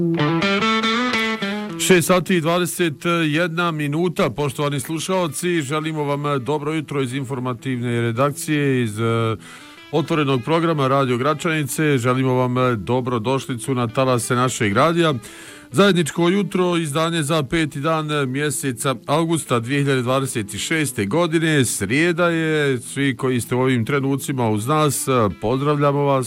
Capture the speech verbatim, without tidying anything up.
šest sati i dvadeset jedna minuta, poštovani slušalci, želimo vam dobro jutro iz informativne redakcije, iz uh, otvorenog programa Radio Gračanice, želimo vam dobro došlicu na talase našeg radija. Zajedničko jutro, izdanje za peti dan mjeseca avgusta dvije hiljade dvadeset šeste. godine, srijeda je, svi koji ste u ovim trenucima uz nas, pozdravljamo vas.